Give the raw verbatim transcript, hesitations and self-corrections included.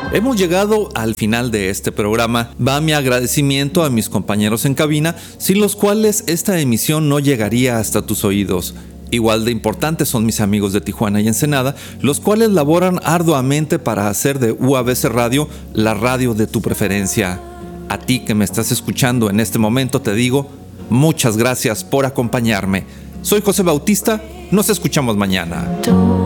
Hemos llegado al final de este programa. Va mi agradecimiento a mis compañeros en cabina, sin los cuales esta emisión no llegaría hasta tus oídos. Igual de importantes son mis amigos de Tijuana y Ensenada, los cuales laboran arduamente para hacer de U A B C Radio la radio de tu preferencia. A ti que me estás escuchando en este momento te digo, muchas gracias por acompañarme. Soy José Bautista, nos escuchamos mañana.